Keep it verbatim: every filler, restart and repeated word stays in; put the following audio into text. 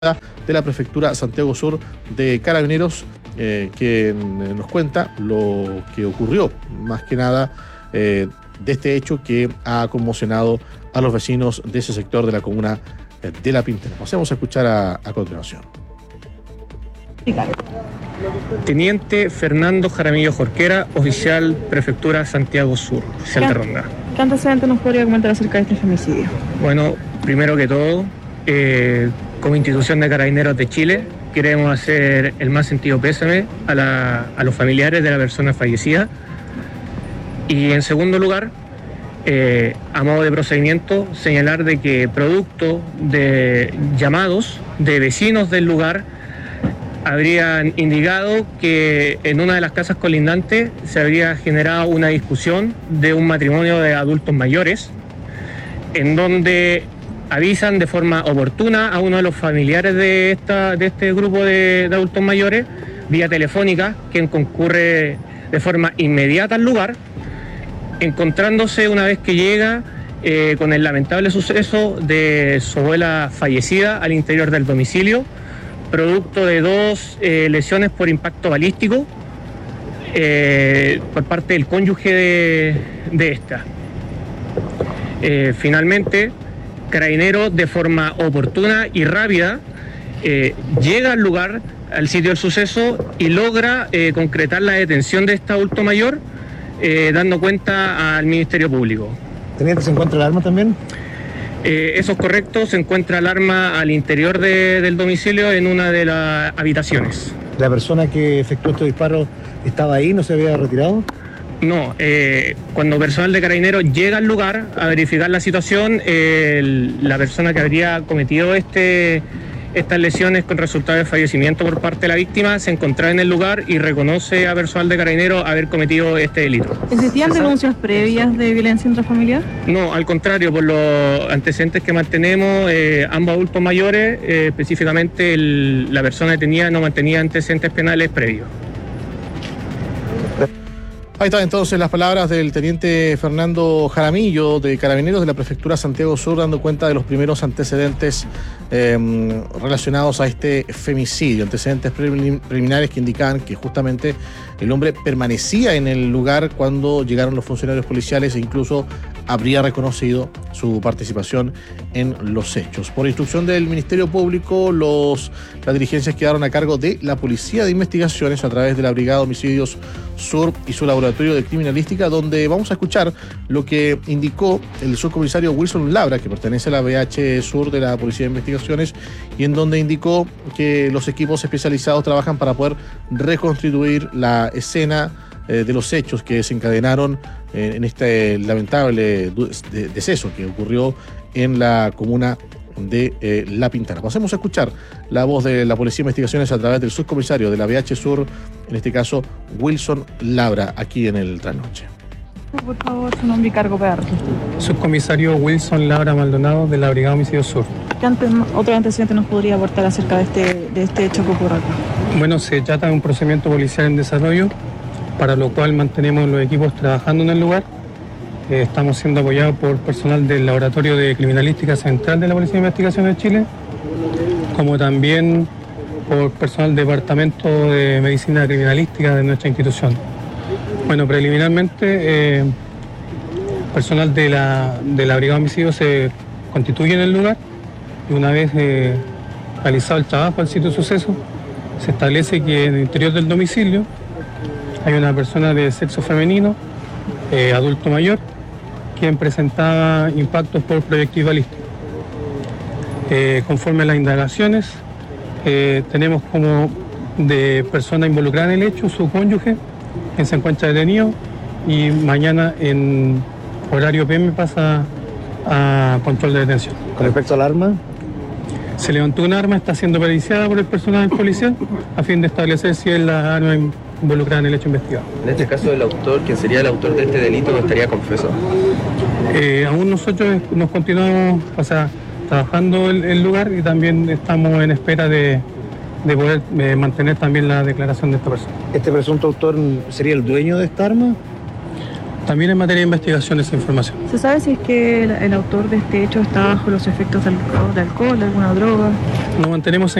de la Prefectura Santiago Sur de Carabineros, eh, que nos cuenta lo que ocurrió, más que nada, eh, de este hecho que ha conmocionado a los vecinos de ese sector de la comuna de La Pintana. Pasemos a escuchar a, a continuación. Teniente Fernando Jaramillo Jorquera, oficial Prefectura Santiago Sur, oficial de ronda. ¿Qué antecedentes nos podría comentar acerca de este femicidio? Bueno, primero que todo, eh, como institución de Carabineros de Chile, queremos hacer el más sentido pésame a, la, a los familiares de la persona fallecida. Y en segundo lugar, eh, a modo de procedimiento, señalar de que producto de llamados de vecinos del lugar, habrían indicado que en una de las casas colindantes se habría generado una discusión de un matrimonio de adultos mayores, en donde avisan de forma oportuna a uno de los familiares de, esta, de este grupo de, de adultos mayores, vía telefónica, quien concurre de forma inmediata al lugar, encontrándose una vez que llega eh, con el lamentable suceso de su abuela fallecida al interior del domicilio, producto de dos eh, lesiones por impacto balístico eh, por parte del cónyuge de, de esta. Eh, finalmente, Carabineros, de forma oportuna y rápida, eh, llega al lugar, al sitio del suceso, y logra eh, concretar la detención de este adulto mayor, eh, dando cuenta al Ministerio Público. ¿Teniente, se encuentra el arma también? Eh, eso es correcto, se encuentra el arma al interior de, del domicilio en una de las habitaciones. ¿La persona que efectuó estos disparos estaba ahí, no se había retirado? No, eh, cuando personal de Carabineros llega al lugar a verificar la situación, eh, el, la persona que habría cometido este, estas lesiones con resultado de fallecimiento por parte de la víctima se encontraba en el lugar y reconoce a personal de Carabineros haber cometido este delito. ¿Existían denuncias previas de violencia intrafamiliar? No, al contrario, por los antecedentes que mantenemos, eh, ambos adultos mayores, eh, específicamente el, la persona detenida no mantenía antecedentes penales previos. Ahí están entonces las palabras del teniente Fernando Jaramillo de Carabineros de la Prefectura Santiago Sur, dando cuenta de los primeros antecedentes eh, relacionados a este femicidio, antecedentes preliminares que indicaban que justamente el hombre permanecía en el lugar cuando llegaron los funcionarios policiales e incluso habría reconocido su participación en los hechos. Por instrucción del Ministerio Público, los, las dirigencias quedaron a cargo de la Policía de Investigaciones a través de la Brigada de Homicidios Sur y su laboratorio de criminalística, donde vamos a escuchar lo que indicó el subcomisario Wilson Labra, que pertenece a la B H Sur de la Policía de Investigaciones, y en donde indicó que los equipos especializados trabajan para poder reconstituir la escena eh, de los hechos que desencadenaron eh, en este lamentable de, deceso que ocurrió en la comuna de eh, La Pintana. Pasemos a escuchar la voz de la Policía de Investigaciones a través del subcomisario de la B H Sur, en este caso Wilson Labra, aquí en el Trasnoche. Por favor, su nombre y cargo para registro. Subcomisario Wilson Labra Maldonado de la Brigada de Homicidios Sur. ¿Qué antes, otro antecedente nos podría aportar acerca de este, de este hecho que ocurre acá? Bueno, se trata de un procedimiento policial en desarrollo, para lo cual mantenemos los equipos trabajando en el lugar. Eh, estamos siendo apoyados por personal del Laboratorio de Criminalística Central de la Policía de Investigaciones de Chile, como también por personal del Departamento de Medicina Criminalística de nuestra institución. Bueno, preliminarmente, eh, personal de la, de la Brigada de Homicidios se constituye en el lugar y una vez eh, realizado el trabajo al sitio de suceso, se establece que en el interior del domicilio hay una persona de sexo femenino, eh, adulto mayor, quien presentaba impactos por proyectil balístico. Eh, conforme a las indagaciones, eh, tenemos como de persona involucrada en el hecho su cónyuge, quien se encuentra detenido, y mañana en horario P M pasa a control de detención. Con respecto al arma, se levantó un arma, está siendo periciada por el personal policial a fin de establecer si es la arma involucrada en el hecho investigado. En este caso, el autor, quien sería el autor de este delito, no estaría confeso. Eh, aún nosotros nos continuamos, o sea, trabajando el, el lugar, y también estamos en espera de, de poder eh, mantener también la declaración de esta persona. ¿este presunto autor sería el dueño de esta arma? También en materia de investigación esa información. ¿Se sabe si es que el, el autor de este hecho está bajo los efectos de alcohol, de alcohol, alguna droga? Nos mantenemos